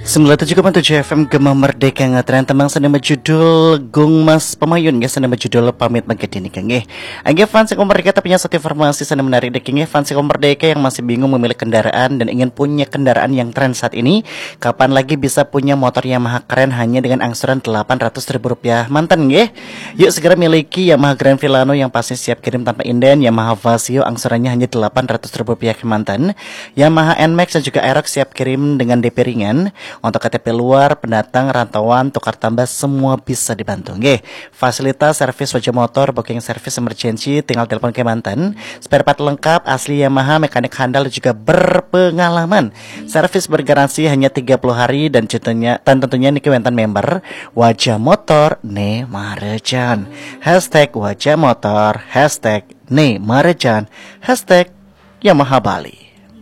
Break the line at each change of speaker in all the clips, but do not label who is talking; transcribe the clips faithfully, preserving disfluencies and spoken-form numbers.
sembilan puluh tujuh koma tujuh F M Gema Merdeka ngetren temang senema judul Gung Mas Pemayun ya senema judul pamit mangkedini kenge. Angge fans yang Merdeka tapi punya satu informasi senema menarik dekenge fans yang Merdeka yang masih bingung memilih kendaraan dan ingin punya kendaraan yang tren saat ini. Kapan lagi bisa punya motor Yamaha keren hanya dengan angsuran delapan ratus ribu rupiah mantan nge. Yuk segera miliki Yamaha Grand Villano yang pasti siap kirim tanpa inden. Yamaha Vasio angsurannya hanya delapan ratus ribu rupiah mantan. Yamaha N-Max dan juga Aerox siap kirim dengan D P ringan. Untuk K T P luar, pendatang, rantauan, tukar tambah semua bisa dibantu. Nggih, fasilitas servis wajah motor, booking service emergency, tinggal telepon ke mantan. Spare part lengkap, asli Yamaha, mekanik handal dan juga berpengalaman. Servis bergaransi hanya tiga puluh hari dan tentunya dan tentunya niki mantan member wajah motor ne marejan. Hashtag wajah motor, hashtag ne marejan, hashtag Yamaha Bali.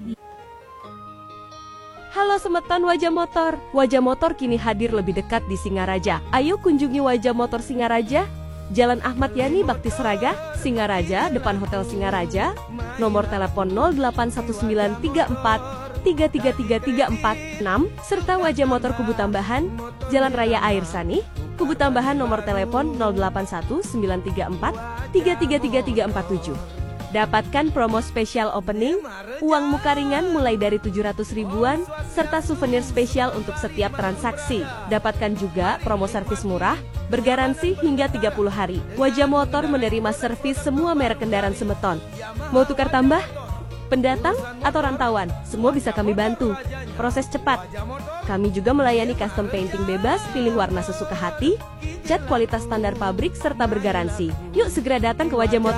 Halo Semeton Wajah Motor. Wajah Motor kini hadir lebih dekat di Singaraja. Ayo kunjungi Wajah Motor Singaraja, Jalan Ahmad Yani Bakti Seraga, Singaraja, depan Hotel Singaraja. Nomor telepon nol delapan satu sembilan tiga empat tiga tiga tiga tiga empat enam serta Wajah Motor Kubu Tambahan, Jalan Raya Air Sani, Kubu Tambahan nomor telepon nol delapan satu sembilan tiga empat tiga tiga tiga tiga empat tujuh. Dapatkan promo spesial opening, uang muka ringan mulai dari tujuh ratus ribuan, serta souvenir spesial untuk setiap transaksi. Dapatkan juga promo servis murah, bergaransi hingga tiga puluh hari. Wajah Motor menerima servis semua merek kendaraan Semeton. Mau tukar tambah? Pendatang atau rantauan, semua bisa kami bantu. Proses cepat. Kami juga melayani custom painting bebas, pilih warna sesuka hati, cat kualitas standar pabrik, serta bergaransi. Yuk segera datang ke Wajah Motor.